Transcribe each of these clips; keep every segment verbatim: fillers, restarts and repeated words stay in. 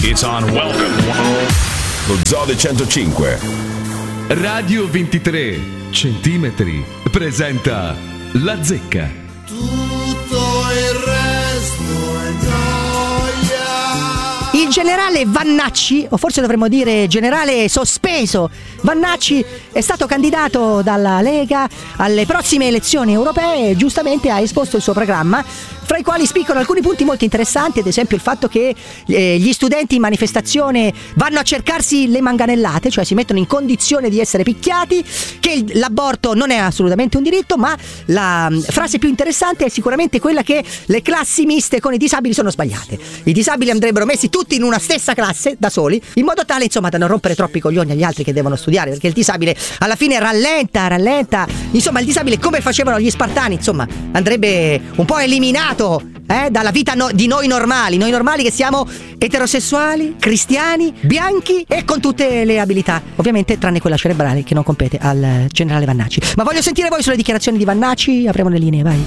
It's on welcome. Lo Zode centocinque. Radio ventitré centimetri presenta La Zecca. Tutto il resto è noia. Il generale Vannacci, o forse dovremmo dire generale sospeso Vannacci, è stato candidato dalla Lega alle prossime elezioni europee e giustamente ha esposto il suo programma, fra i quali spiccano alcuni punti molto interessanti, ad esempio il fatto che eh, gli studenti in manifestazione vanno a cercarsi le manganellate, cioè si mettono in condizione di essere picchiati, che il, l'aborto non è assolutamente un diritto, ma la mh, frase più interessante è sicuramente quella che le classi miste con i disabili sono sbagliate. I disabili andrebbero messi tutti in una stessa classe, da soli, in modo tale insomma da non rompere troppi coglioni agli altri che devono studiare, perché il disabile alla fine rallenta, rallenta, insomma il disabile, come facevano gli spartani, insomma andrebbe un po' eliminato Eh, dalla vita no- di noi normali, noi normali che siamo eterosessuali, cristiani, bianchi e con tutte le abilità, ovviamente tranne quella cerebrale che non compete al generale Vannacci. Ma voglio sentire voi sulle dichiarazioni di Vannacci, apriamo le linee, vai.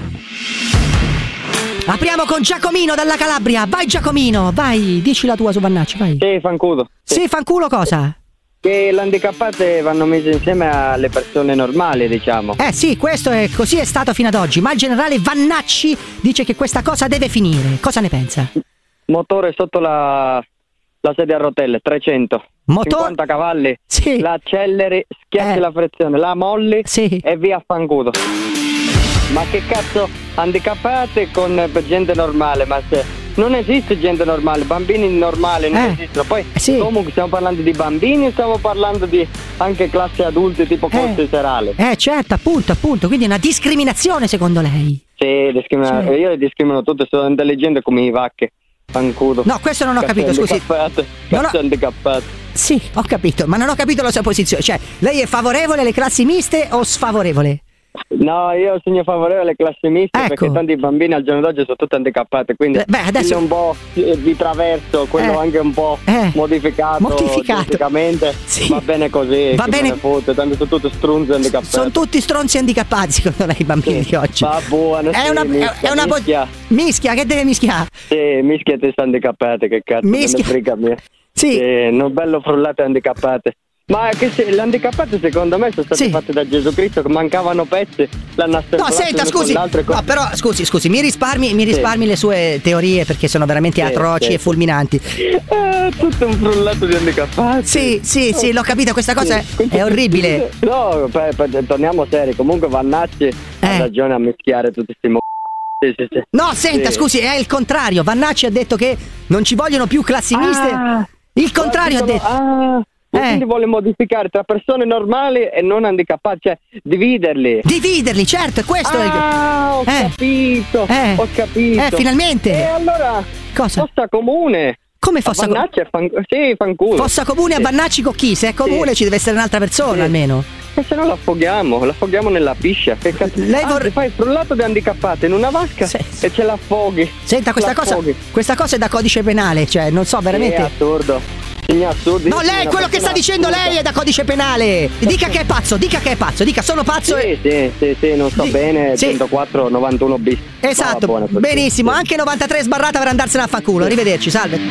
Apriamo con Giacomino dalla Calabria, vai Giacomino, vai, dici la tua su Vannacci, vai. Sì, fanculo. Sì, fanculo cosa? Che le handicappate vanno messe insieme alle persone normali, diciamo. Eh sì, questo è così è stato fino ad oggi, ma il generale Vannacci dice che questa cosa deve finire. Cosa ne pensa? Motore sotto la, la sedia a rotelle, trecento. Motor- cinquanta cavalli. Sì. La acceleri, schiacci Eh. la frizione, la molli Sì. e via a fanculo. Ma che cazzo, handicappate con gente normale, ma se... Non esiste gente normale, bambini normali non Eh, esistono. Poi sì. comunque stiamo parlando di bambini o stiamo parlando di anche classi adulte tipo corsi serali? Eh certo, appunto, appunto, quindi è una discriminazione secondo lei. Sì, discrimina- Sì. io discrimino tutte, sono intelligente come i vacche. Fanculo. No, questo non ho Cazzo capito, scusi. handicappate, Non ho- cazzo handicappate. Sì, ho capito, ma non ho capito la sua posizione. Cioè, lei è favorevole alle classi miste o sfavorevole? No, io sono favorevole alle classi miste, Ecco. perché tanti bambini al giorno d'oggi sono tutti handicappati, quindi Eh, beh, adesso- quello un po' di traverso, quello Eh. anche un po' Eh. modificato, Modificato. geneticamente, Sì. va bene così, Va chi bene. me ne fotte, tanto sono tutti strunzi handicappati. Sono tutti stronzi handicappati secondo lei i bambini Sì. di oggi. Va buono, È sì, una, mischia, è una po- mischia. mischia, che deve mischiare? Sì, mischia e teste handicappate, che cazzo, Mischia. me ne frega a me. Sì. Sì, non bello frullate handicappate. Ma che se, le handicappate secondo me sono state Sì. fatte da Gesù Cristo, che mancavano pezzi, l'hanno No, assemblate senta, uno con scusi. l'altro e con- No, però scusi, scusi, mi risparmi, mi risparmi le sue teorie perché sono veramente Sì, atroci sì. e fulminanti. Eh, tutto un frullato di handicappati. Sì, sì, sì, l'ho capito, questa cosa è, Sì. è orribile. No, per, per, torniamo seri. Comunque Vannacci ha Eh. ragione a mischiare tutti questi mo... Sì, sì, sì. No, senta, Sì. scusi, è il contrario. Vannacci ha detto che non ci vogliono più classi miste. Ah. Il contrario ha Sono- detto. Ah, e Eh. quindi vuole modificare tra persone normali e non handicappati, cioè dividerli. Dividerli, certo, è questo è il- Ah, ho Eh. capito, Eh. ho capito. Eh, finalmente. E allora, Cosa? fossa comune. Come fossa A comune? Vannacci è fan... Sì, fanculo. Fossa comune a Sì. Vannacci con chi? Se è comune Sì. ci deve essere un'altra persona Sì. almeno. E se no l'affoghiamo, l'affoghiamo nella piscia. Che cazzo? Lei Anzi, vorre- fai il frullato di handicappate in una vasca Sì. e ce l'affoghi. Senta, questa cosa, L'affoghi. questa cosa è da codice penale, cioè non so È veramente. assurdo. Signor assurdi. No, lei, quello che sta dicendo lei è da codice penale. Dica che è pazzo, dica che è pazzo, dica sono pazzo. Sì, e... sì, sì, sì, non so Sì. bene, Sì. centoquattro novantuno bis. Esatto, Va buona così. benissimo, Sì. anche novantatré sbarrata per andarsene a fanculo. Arrivederci, salve.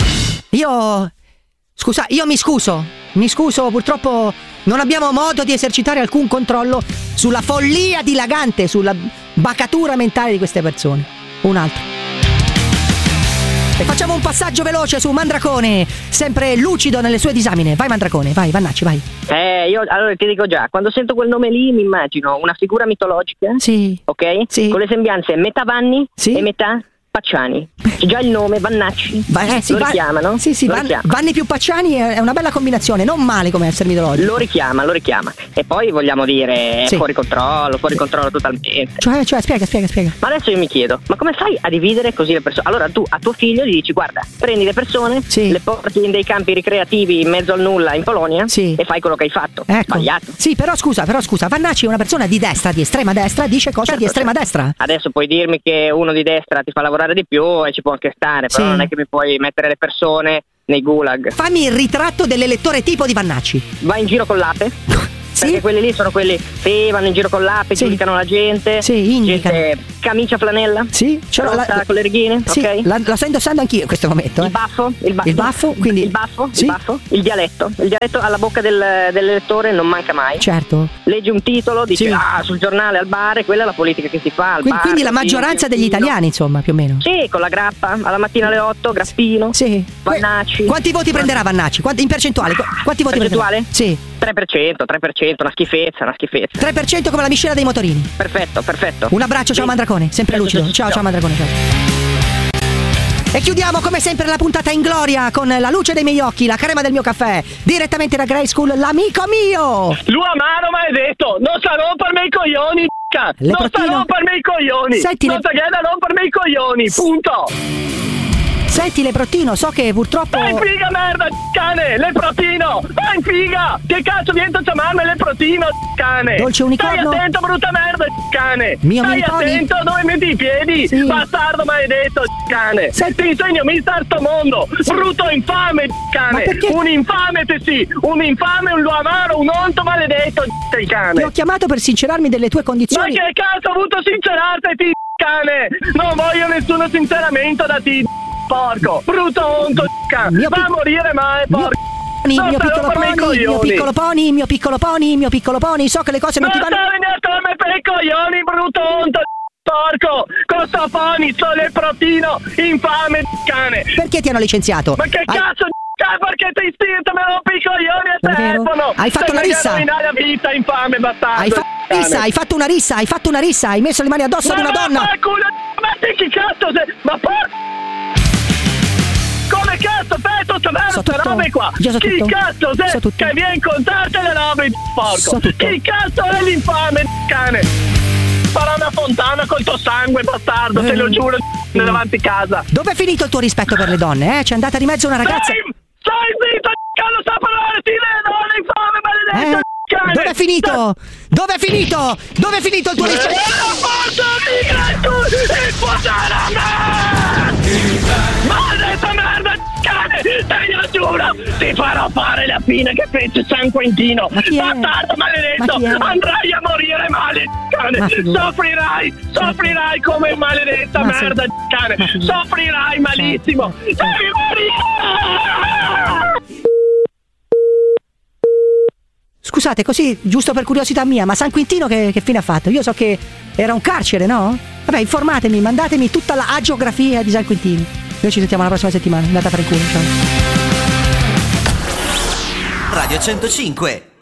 Io Scusa, io mi scuso. Mi scuso, purtroppo non abbiamo modo di esercitare alcun controllo sulla follia dilagante, sulla bacatura mentale di queste persone. Un altro. E facciamo un passaggio veloce su Mandracone, sempre lucido nelle sue disamine. Vai Mandracone, vai, Vannacci, vai. Eh, io allora ti dico già, quando sento quel nome lì mi immagino una figura mitologica, Sì. ok? Sì. Con le sembianze metà Vanni Sì. e metà Pacciani. C'è già il nome, Vannacci. Va- eh, sì, lo Va- richiamano? Sì, sì, lo Van- richiama. Vanni più Pacciani è è una bella combinazione, non male come essere mitologico. Lo richiama, lo richiama. E poi vogliamo dire, è Sì. fuori controllo, fuori controllo totalmente. Cioè, cioè, spiega, spiega, spiega. Ma adesso io mi chiedo, ma come fai a dividere così le persone? Allora tu a tuo figlio gli dici, guarda, prendi le persone, Sì. le porti in dei campi ricreativi in mezzo al nulla in Polonia Sì. e fai quello che hai fatto. Ecco. Sbagliato. Sì, però scusa, però scusa, Vannacci è una persona di destra, di estrema destra, dice cose Certo, di estrema certo. destra. Adesso puoi dirmi che uno di destra ti fa lavorare di più e ci può anche stare, però Sì. non è che mi puoi mettere le persone nei gulag. Fammi il ritratto dell'elettore tipo di Vannacci. Vai in giro con l'ape, Sì? Perché quelli lì sono quelli che vanno in giro con l'app, Sì. giudicano la gente. Sì, indicano. Gente, camicia flanella? Sì, ce l'ho, rossa la- con le righine? Sì, Ok. la, la sto indossando anch'io in questo momento. Il eh. baffo, il baffo, Il baffo, quindi- il baffo, sì. il baffo, il dialetto, il dialetto alla bocca del, dell'elettore non manca mai. Certo. Leggi un titolo, dici Sì. ah sul giornale al bar, e quella è la politica che si fa al Quindi, bar. quindi la così, maggioranza un degli piantino. italiani, insomma, più o meno. Sì, con la grappa, alla mattina alle otto, grappino. Sì. Vannacci. Quanti voti prenderà Vannacci? Quanti, in percentuale? Qu- Quanti voti Percentuale? prenderà? Sì. tre per cento, tre per cento, una schifezza, una schifezza. tre per cento come la miscela dei motorini. Perfetto, perfetto. Un abbraccio, ciao Mandracone, sempre lucido. Ciao, ciao Mandracone, ciao. E chiudiamo come sempre la puntata in gloria con la luce dei miei occhi, la crema del mio caffè, direttamente da Grey School, l'amico mio. Lui amaro maledetto, non sa rompermi i coglioni, c***a. Le Non sa proteine- rompermi i coglioni. Senti, non le- sa che è da rompermi i coglioni, punto. Senti Leprottino, so che purtroppo... Vai in figa, merda, cane, leprotino. Vai in figa. Che cazzo vieni a chiamarmi leprotino, cane? Dolce unicorno? Stai attento, brutta merda, cane. Mio Stai Miliponi? attento dove metti i piedi, Sì. bastardo maledetto, cane. Senti- Ti insegno mister sto mondo. Brutto infame, Ma cane. perché- Un infame te sì. Un infame, un luamaro, un onto maledetto, Ti cane. ho chiamato per sincerarmi delle tue Ma condizioni. che cazzo ho avuto sincerarti, cane? Non voglio nessuno sinceramento da ti, porco. Brutto onto, cane. Mio Va pic- a morire mai, Mio, porco. pony, Non mio sta piccolo rompere i pony, mio coglioni. piccolo pony, mio piccolo pony, mio piccolo pony, so che le cose non Non ti sta vanno... venendo a come per i coglioni, brutto onto, porco. Costa poni, sole protino, infame, cane. Perché ti hanno licenziato? Ma che Hai- cazzo di c***o, perché ti istinto me rompi i coglioni al Non è vero? telefono? Hai fatto Stai una rissa? rovinare la vita, infame bastardo. Hai fatto una rissa, cane. hai fatto una rissa, hai fatto una rissa, hai messo le mani addosso ad una Ma donna. vaffanculo, ma te che cazzo sei? Ma porco! Come cazzo fai tutto bene So queste tutto. robe qua? Io so Chi tutto. cazzo sei So tutto. che viene a contarti le robe, porco? So tutto. Chi cazzo è l'infame, cane? Farà una fontana col tuo sangue, bastardo, te lo giuro, davanti a casa. Dove è finito il tuo rispetto per le donne, eh? C'è andata di mezzo una ragazza... Stai, stai zitto, c***o, non sa parlare, ti vedo, infame, maledetto, Eh? cane! Dove è finito? Dove è finito? Dove è finito il tuo E rispetto? la porta migra tu, il potere maledetta merda, cane, te lo giuro, ti farò fare la fine che fece San Quentino, Ma chi è? bastardo maledetto, Ma chi è? andrai a morire male, cane, Ma figurati. soffrirai, soffrirai come maledetta Ma sì. merda, cane, Ma figurati. soffrirai malissimo, devi morire! Scusate, così, giusto per curiosità mia, ma San Quintino che, che fine ha fatto? Io so che era un carcere, no? Vabbè, informatemi, mandatemi tutta la agiografia di San Quintino. Noi ci sentiamo la prossima settimana. Andate a fare il culo, ciao. Radio centocinque